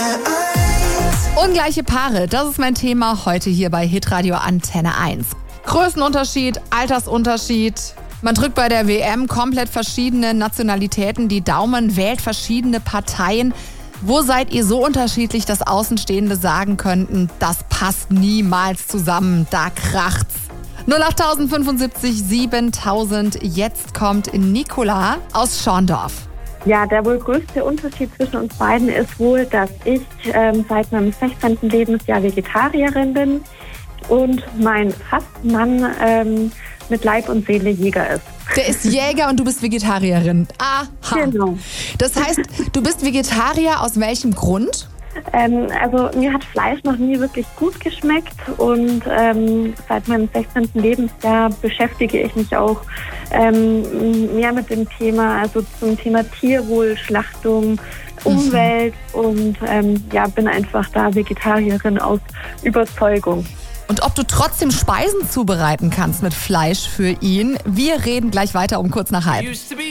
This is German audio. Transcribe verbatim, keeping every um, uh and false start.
Ungleiche Paare, das ist mein Thema heute hier bei Hitradio Antenne eins. Größenunterschied, Altersunterschied. Man drückt bei der W M komplett verschiedene Nationalitäten die Daumen, wählt verschiedene Parteien. Wo seid ihr so unterschiedlich, dass Außenstehende sagen könnten, das passt niemals zusammen, da kracht's? null acht fünfundsiebzig siebentausend, jetzt kommt Nicola aus Schorndorf. Ja, der wohl größte Unterschied zwischen uns beiden ist wohl, dass ich ähm, seit meinem sechzehnten Lebensjahr Vegetarierin bin und mein Fastmann ähm, mit Leib und Seele Jäger ist. Der ist Jäger und du bist Vegetarierin. Aha. Genau. Das heißt, du bist Vegetarier aus welchem Grund? Ähm, also mir hat Fleisch noch nie wirklich gut geschmeckt und ähm, seit meinem sechzehnten Lebensjahr beschäftige ich mich auch ähm, mehr mit dem Thema, also zum Thema Tierwohl, Schlachtung, Umwelt mhm. und ähm, ja, bin einfach da Vegetarierin aus Überzeugung. Und ob du trotzdem Speisen zubereiten kannst mit Fleisch für ihn, wir reden gleich weiter um kurz nach halb.